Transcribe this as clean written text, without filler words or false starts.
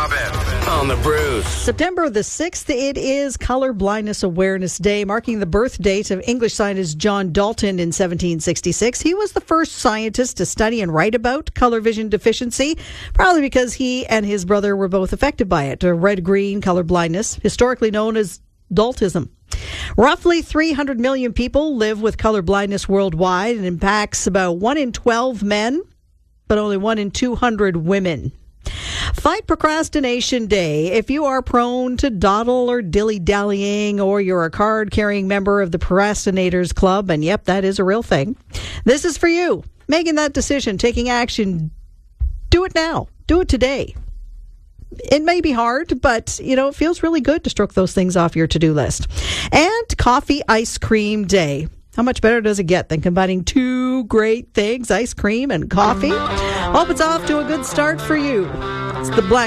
Dobbin on the Bruce. September the 6th, it is Color Blindness Awareness Day, marking the birth date of English scientist John Dalton in 1766. He was the first scientist to study and write about color vision deficiency, probably because he and his brother were both affected by it, red-green color blindness, historically known as Daltism. Roughly 300 million people live with color blindness worldwide, and impacts about 1 in 12 men, but only 1 in 200 women. Fight Procrastination Day. If you are prone to dawdle or dilly-dallying, or you're a card-carrying member of the Procrastinators Club, and yep, that is a real thing, this is for you. Making that decision, taking action, do it now. Do it today. It may be hard, but, it feels really good to stroke those things off your to-do list. And Coffee Ice Cream Day. How much better does it get than combining two great things, ice cream and coffee? Hope it's off to a good start for you. It's the Black